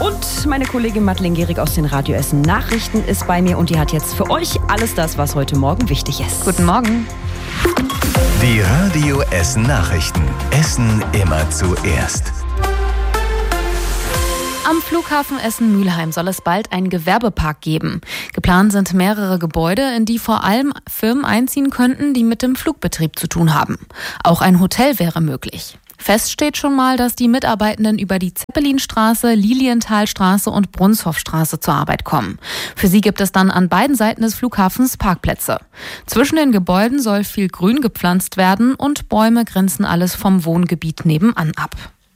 Und meine Kollegin Madeleine Gehrig aus den Radio Essen Nachrichten ist bei mir und die hat jetzt für euch alles das, was heute Morgen wichtig ist. Guten Morgen. Die Radio Essen Nachrichten. Essen immer zuerst. Am Flughafen Essen-Mülheim soll es bald einen Gewerbepark geben. Geplant sind mehrere Gebäude, in die vor allem Firmen einziehen könnten, die mit dem Flugbetrieb zu tun haben. Auch ein Hotel wäre möglich. Fest steht schon mal, dass die Mitarbeitenden über die Zeppelinstraße, Lilienthalstraße und Brunshoffstraße zur Arbeit kommen. Für sie gibt es dann an beiden Seiten des Flughafens Parkplätze. Zwischen den Gebäuden soll viel Grün gepflanzt werden und Bäume grenzen alles vom Wohngebiet nebenan ab.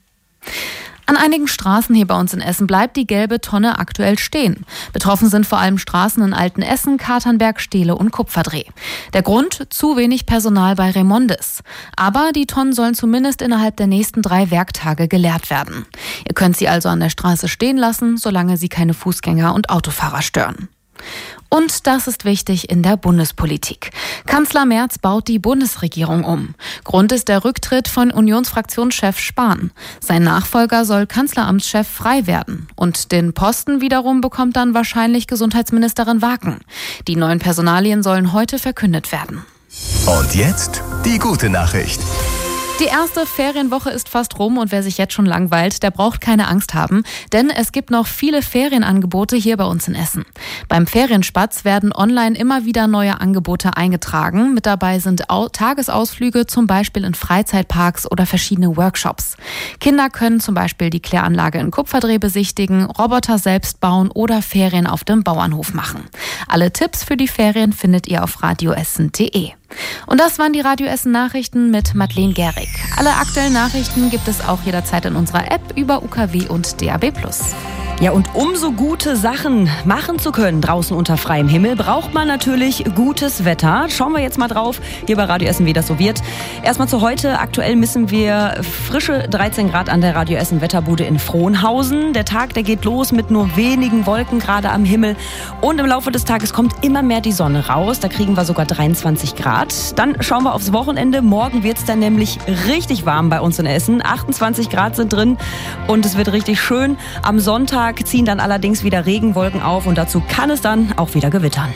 An einigen Straßen hier bei uns in Essen bleibt die gelbe Tonne aktuell stehen. Betroffen sind vor allem Straßen in Altenessen, Katernberg, Steele und Kupferdreh. Der Grund? Zu wenig Personal bei Remondis. Aber die Tonnen sollen zumindest innerhalb der nächsten 3 Werktage geleert werden. Ihr könnt sie also an der Straße stehen lassen, solange sie keine Fußgänger und Autofahrer stören. Und das ist wichtig in der Bundespolitik. Kanzler Merz baut die Bundesregierung um. Grund ist der Rücktritt von Unionsfraktionschef Spahn. Sein Nachfolger soll Kanzleramtschef Frey werden. Und den Posten wiederum bekommt dann wahrscheinlich Gesundheitsministerin Waken. Die neuen Personalien sollen heute verkündet werden. Und jetzt die gute Nachricht. Die erste Ferienwoche ist fast rum und wer sich jetzt schon langweilt, der braucht keine Angst haben, denn es gibt noch viele Ferienangebote hier bei uns in Essen. Beim Ferienspatz werden online immer wieder neue Angebote eingetragen. Mit dabei sind Tagesausflüge, zum Beispiel in Freizeitparks oder verschiedene Workshops. Kinder können zum Beispiel die Kläranlage in Kupferdreh besichtigen, Roboter selbst bauen oder Ferien auf dem Bauernhof machen. Alle Tipps für die Ferien findet ihr auf radioessen.de. Und das waren die Radio Essen Nachrichten mit Madeleine Gehrig. Alle aktuellen Nachrichten gibt es auch jederzeit in unserer App über UKW und DAB+. Ja, und um so gute Sachen machen zu können draußen unter freiem Himmel, braucht man natürlich gutes Wetter. Schauen wir jetzt mal drauf, hier bei Radio Essen, wie das so wird. Erstmal zu heute. Aktuell missen wir frische 13 Grad an der Radio Essen Wetterbude in Frohnhausen. Der Tag, der geht los mit nur wenigen Wolken gerade am Himmel. Und im Laufe des Tages kommt immer mehr die Sonne raus. Da kriegen wir sogar 23 Grad. Dann schauen wir aufs Wochenende. Morgen wird es dann nämlich richtig warm bei uns in Essen. 28 Grad sind drin und es wird richtig schön. Am Sonntag ziehen dann allerdings wieder Regenwolken auf und dazu kann es dann auch wieder gewittern.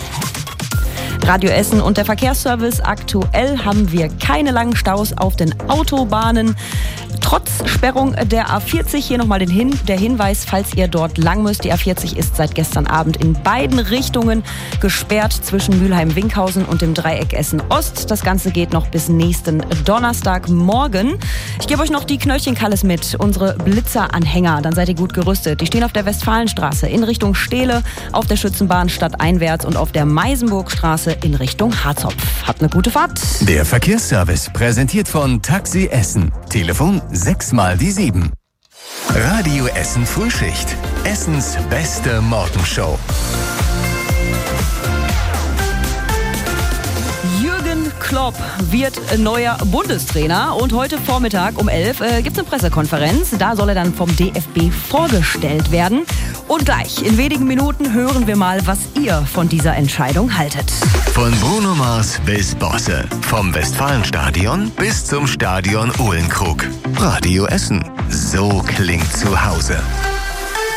Radio Essen und der Verkehrsservice. Aktuell haben wir keine langen Staus auf den Autobahnen. Trotz Sperrung der A40 hier nochmal der Hinweis, falls ihr dort lang müsst. Die A40 ist seit gestern Abend in beiden Richtungen gesperrt zwischen Mülheim-Winkhausen und dem Dreieck Essen-Ost. Das Ganze geht noch bis nächsten Donnerstagmorgen. Ich gebe euch noch die Knöllchenkalles mit, unsere Blitzeranhänger. Dann seid ihr gut gerüstet. Die stehen auf der Westfalenstraße in Richtung Steele, auf der Schützenbahn stadteinwärts und auf der Meisenburgstraße in Richtung Harzopf. Habt eine gute Fahrt. Der Verkehrsservice präsentiert von Taxi Essen. Telefon 6x7. Radio Essen Frühschicht. Essens beste Morgenshow. Jürgen Klopp wird neuer Bundestrainer und heute Vormittag um 11 gibt es eine Pressekonferenz. Da soll er dann vom DFB vorgestellt werden. Und gleich in wenigen Minuten hören wir mal, was ihr von dieser Entscheidung haltet. Von Bruno Mars bis Bosse. Vom Westfalenstadion bis zum Stadion Uhlenkrug. Radio Essen. So klingt zu Hause.